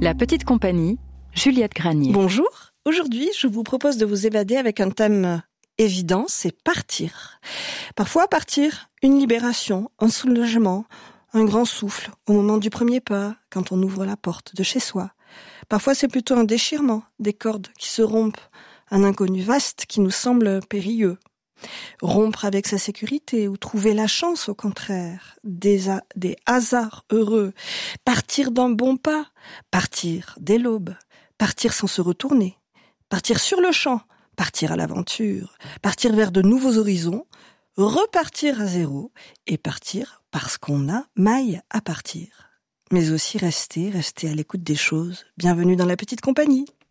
La petite compagnie, Juliette Granier. Bonjour, aujourd'hui je vous propose de vous évader avec un thème évident, c'est partir. Parfois partir, une libération, un soulagement, un grand souffle au moment du premier pas, quand on ouvre la porte de chez soi. Parfois c'est plutôt un déchirement, des cordes qui se rompent, un inconnu vaste qui nous semble périlleux. Rompre avec sa sécurité ou trouver la chance au contraire, des hasards heureux, partir d'un bon pas, partir dès l'aube, partir sans se retourner, partir sur le champ, partir à l'aventure, partir vers de nouveaux horizons, repartir à zéro et partir parce qu'on a maille à partir. Mais aussi rester à l'écoute des choses. Bienvenue dans la petite compagnie.